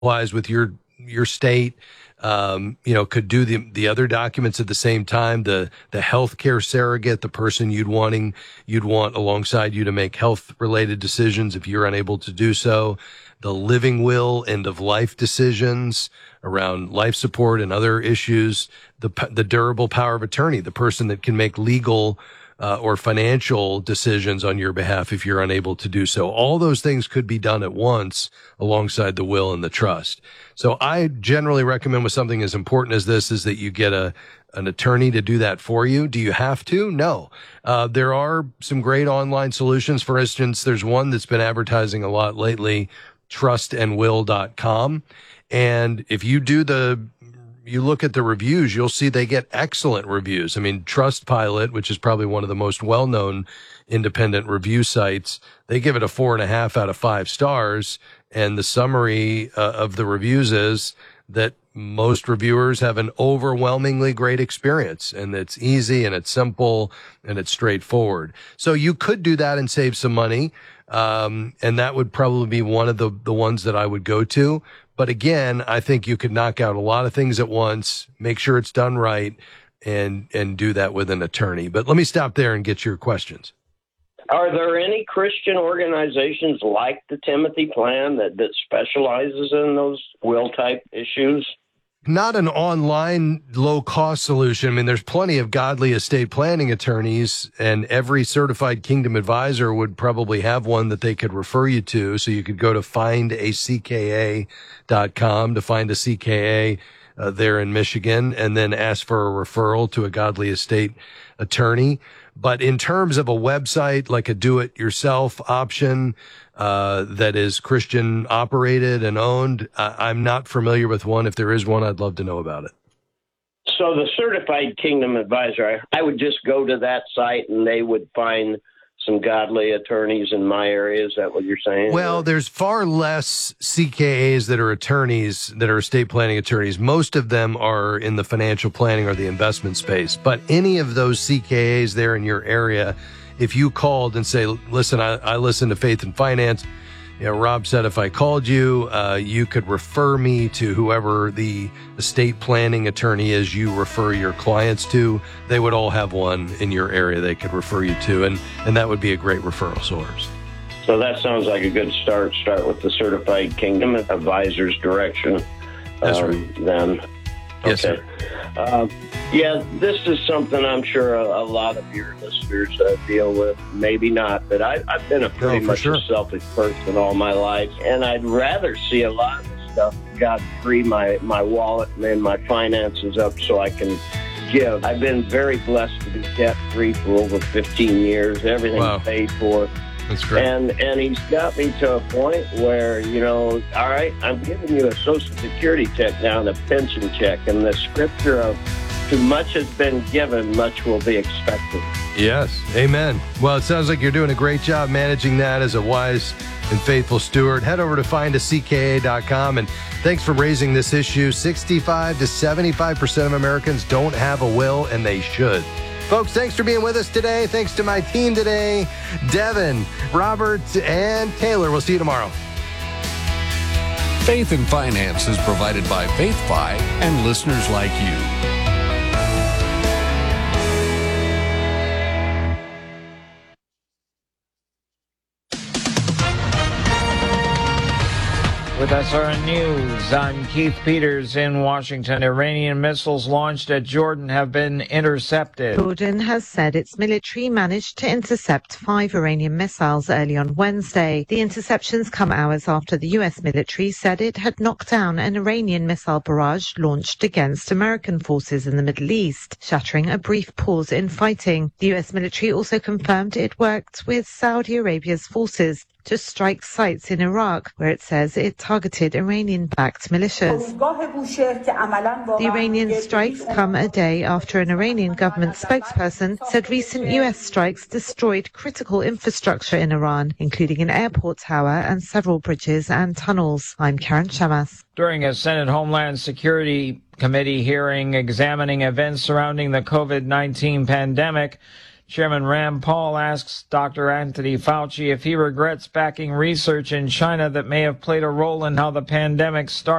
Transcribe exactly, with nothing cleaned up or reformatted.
wise with your your state, um, you know, could do the the other documents at the same time. The the healthcare surrogate, the person you'd wanting you'd want alongside you to make health related decisions if you're unable to do so. The living will, end of life decisions around life support and other issues. The the durable power of attorney, the person that can make legal Uh, or financial decisions on your behalf if you're unable to do so. All those things could be done at once alongside the will and the trust. So I generally recommend with something as important as this is that you get a an attorney to do that for you. Do you have to? No. Uh, there are some great online solutions. For instance, there's one that's been advertising a lot lately, trust and will dot com. And if you do the you look at the reviews, you'll see they get excellent reviews. I mean, Trustpilot, which is probably one of the most well-known independent review sites, they give it a four and a half out of five stars. And the summary uh, of the reviews is that most reviewers have an overwhelmingly great experience, and it's easy and it's simple and it's straightforward. So you could do that and save some money. Um, and that would probably be one of the, the ones that I would go to. But again, I think you could knock out a lot of things at once, make sure it's done right, and and do that with an attorney. But let me stop there and get your questions. Are there any Christian organizations like the Timothy Plan that, that specializes in those will-type issues? Not an online low-cost solution. I mean, there's plenty of godly estate planning attorneys, and every certified Kingdom advisor would probably have one that they could refer you to. So you could go to find a C K A dot com to find a C K A uh, there in Michigan, and then ask for a referral to a godly estate attorney. But in terms of a website, like a do-it-yourself option, uh, that is Christian operated and owned, uh, I'm not familiar with one. If there is one, I'd love to know about it. So the Certified Kingdom Advisor, I, I would just go to that site and they would find some godly attorneys in my area. Is that what you're saying? Well, there's far less C K As that are attorneys, that are estate planning attorneys. Most of them are in the financial planning or the investment space. But any of those C K As there in your area, if you called and say, listen, I, I listen to Faith and Finance, you know, Rob said if I called you, uh, you could refer me to whoever the estate planning attorney is you refer your clients to. They would all have one in your area they could refer you to, and, and that would be a great referral source. So that sounds like a good start. Start with the Certified Kingdom Advisor's direction. That's um, right. Then. Yes, okay. sir. Uh, yeah, this is something I'm sure a, a lot of your listeners uh, deal with. Maybe not, but I, I've been a pretty no, much sure. a selfish person all my life, and I'd rather see a lot of this stuff. God, free my, my wallet and my finances up so I can give. I've been very blessed to be debt-free for over fifteen years. Everything's Wow. paid for. That's great. And and he's got me to a point where, you know, all right, I'm giving you a Social Security check now and a pension check. And the scripture of too much has been given, much will be expected. Yes. Amen. Well, it sounds like you're doing a great job managing that as a wise and faithful steward. Head over to find a C K A dot com. And thanks for raising this issue. sixty-five to seventy-five percent of Americans don't have a will, and they should. Folks, thanks for being with us today. Thanks to my team today, Devin, Robert, and Taylor. We'll see you tomorrow. Faith and Finance is provided by FaithFi and listeners like you. With S R N News, I'm Keith Peters in Washington. Iranian missiles launched at Jordan have been intercepted. Jordan has said its military managed to intercept five Iranian missiles early on Wednesday. The interceptions come hours after the U S military said it had knocked down an Iranian missile barrage launched against American forces in the Middle East, shattering a brief pause in fighting. The U S military also confirmed it worked with Saudi Arabia's forces to strike sites in Iraq, where it says it targeted Iranian-backed militias. The Iranian strikes come a day after an Iranian government spokesperson said recent U S strikes destroyed critical infrastructure in Iran, including an airport tower and several bridges and tunnels. I'm Karen Shamas. During a Senate Homeland Security Committee hearing examining events surrounding the COVID nineteen pandemic, Chairman Rand Paul asks Doctor Anthony Fauci if he regrets backing research in China that may have played a role in how the pandemic started.